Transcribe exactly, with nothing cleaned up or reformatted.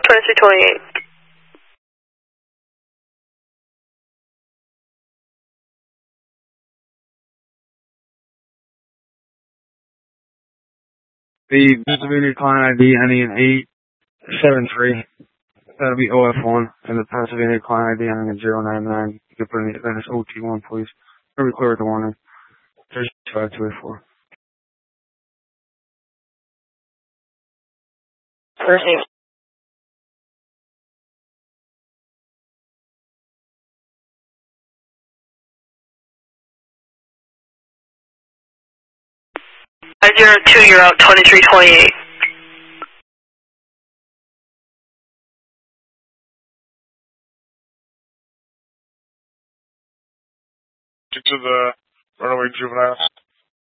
twenty-three twenty-eight. The Pennsylvania client I D ending in eight seven three. That'll be O F one, and the Pennsylvania client I D ending in zero nine nine. You can put in the event as O T one, please. Or be clear with the warning. There's five two eight four. Perfect. five zero two, you're out twenty-three twenty-eight. To the runaway juvenile.